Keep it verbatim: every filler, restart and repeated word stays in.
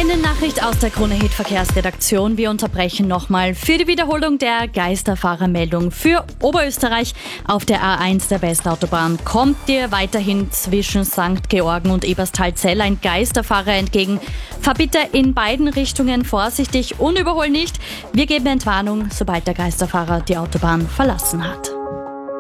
Eine Nachricht aus der Krone-Hit Verkehrsredaktion. Wir unterbrechen nochmal für die Wiederholung der Geisterfahrermeldung für Oberösterreich. Auf der A eins der Westautobahn kommt dir weiterhin zwischen Sankt Georgen und Eberstal-Zell ein Geisterfahrer entgegen. Fahr bitte in beiden Richtungen vorsichtig und überhol nicht. Wir geben Entwarnung, sobald der Geisterfahrer die Autobahn verlassen hat.